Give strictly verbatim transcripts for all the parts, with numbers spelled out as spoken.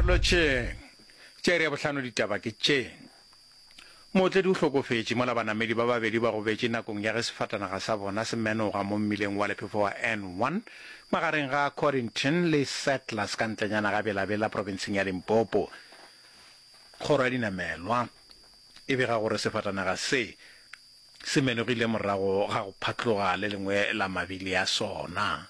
lo che tšere ya bohlano ditaba ke tše motle di o hlokofetše mola banamedi ba babedi ba go betše nakong ya ge sefatanaga sa bona se menoga mo mmileng wa lephefo wa N one magareng ga Corentin le Settlers ka ntlenyana ga belabela provinseng ya Limpopo. Kgoro ya dinamelwa e bega gore sefatanaga se se menogile morago ga go phatloga le lengwe la mabili ya sona.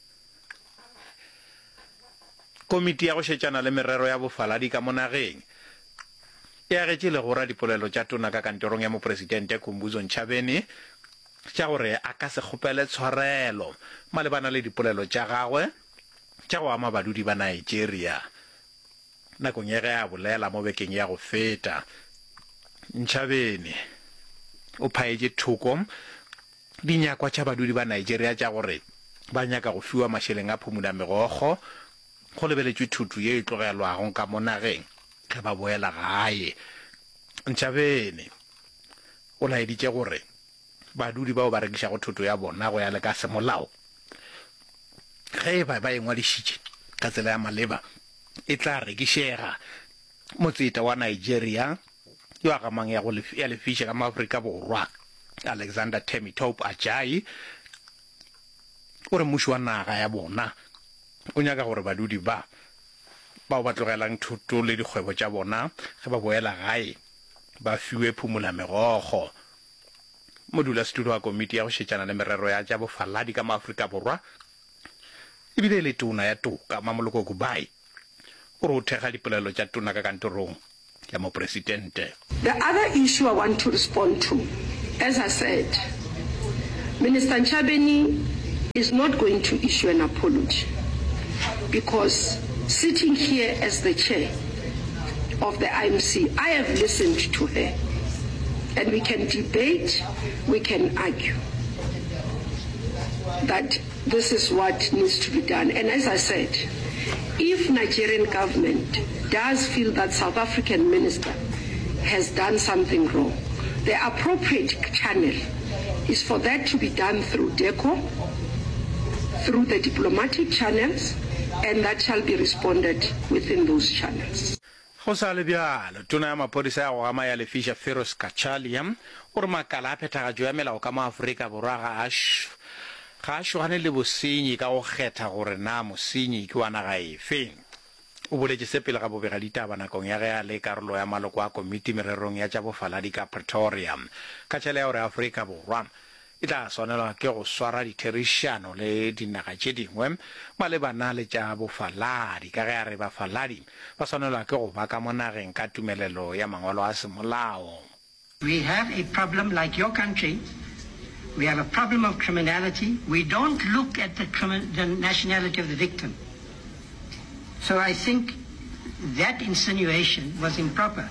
Komiti ya go šetšana le merero ya bofaladi ka monageng e agetše le gora dipolelo tša tona ka kantorong ya mopresidente Khumbudzo Ntshavheni tša gore a ka se kgopele tshwarelo malebana le dipolelo tša gagwe tša go ama badudi ba Nigeria nakong ye ge a bolela mo bekeng ya go feta. Ntshavheni o phaetše thoko dinyakwa tša badudi ba Nigeria tša gore ba nyaka go fiwa mašeleng a phumula megogo go lebeletšwe thuto ye e tlogelwago ka monageng ge ba boela gae. Ntshavheni o laeditše gore badudi bao ba rekišago thuto ya bona go ya le ka semolao ge ba ba engwadišitše ka tsela ya maleba e tla rekišega motseta wa Nigeria yo a gamang ya go ya lefiša ka maAfrika Borwa Alexander Temitope Ajayi o re mmušo wa naga ya bona o nyaka gore badudi ba bao ba tlogelang thuto le dikgwebo tša bona ge ba boela gae ba fiwe phumula megogo. Modulasetulo wa komiti ya go šetšana le merero ya tša bofaladi ka maAfrika Borwa e bile le tona ya toka Mamoloko Kubai o re o thekga dipolelo tša tona ka kantorong ya mopresidente. The other issue I want to respond to, as I said, Minister Ntshavheni is not going to issue an apology because sitting here as the chair of the I M C, I have listened to her and we can debate, we can argue that this is what needs to be done. And as I said, if Nigerian government does feel that South African minister has done something wrong, the appropriate channel is for that to be done through DECO, through the diplomatic channels, and that shall be responded within those channels. Go sa le bjalo tona ya maphodisa ya go gama ya lefiša Feroz Kachalia o re makala a phethagatšo ya melao ka maAfrika Borwa ga a ga a šogane le bosenyi ka go kgetha gore na mosenyi ke wa naga efe. O boletše se pele ga bobega ditaba nakong ya ge a le karolo ya maloko a komiti mererong ya tša bofaladi ka Pretoria. Kachalia ya gore Afrika Borwa e tla swanelwa ke go swara ditherišano le dinaga tše dingwe malebana le tša bofaladi ka ge a re bafaladi ba swanelwa ke go ba ka mo nageng ka tumelelo ya mangwalo a semolao. We have a problem like your country. We have a problem of criminality. We don't look at the, the nationality of the victim. So I think that insinuation was improper.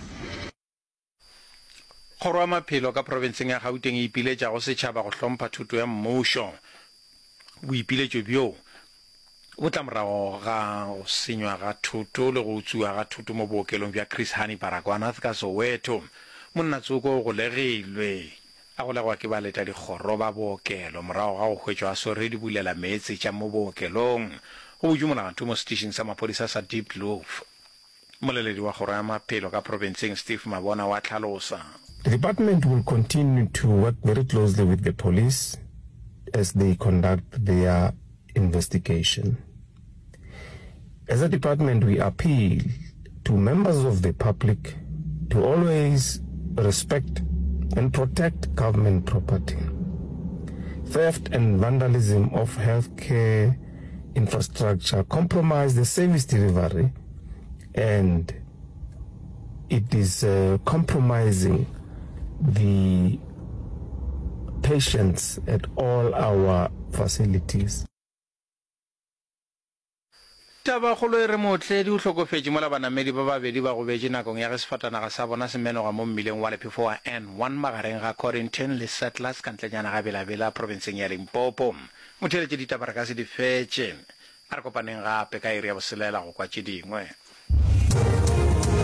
Kgoro ya maphelo ka provinseng ya Gauteng e ipiletša go setšhaba go hlompha thuto ya mmušo. Boipiletšo bjo bo tla morago ga go senywa ga thuto le go utswiwa ga thuto mo bookelong bja Chris Hani Baragwanath ka Soweto. Monnatsoko go legilwe a go legwa ke baleta dikgoro ba bookelo morago ga go hwetšwa a swere di bulela meetse tša mo bookelong go butše molagantu mo station sa maphodisa sa Deep Loaf. Moleledi wa kgoro ya maphelo ka provinseng Steve Mabona wa tlhalosa. The department will continue to work very closely with the police as they conduct their investigation. As a department, we appeal to members of the public to always respect and protect government property. Theft and vandalism of healthcare infrastructure compromise the service delivery, and it is uh, compromising the patients at all our facilities. Taba kgolo e re motle di o hlokofetše mola banamedi ba babedi ba go betše nakong ya ge sefatanaga sa bona se menoga mo mmileng wa lephefo wa N one magareng ga Corentin le Settlers ka ntlenyana ga belabela provinseng ya Limpopo. Motheletše ditaba re ka se di fetše a re kopaneng gape ka iri ya boselela go kwa tše dingwe.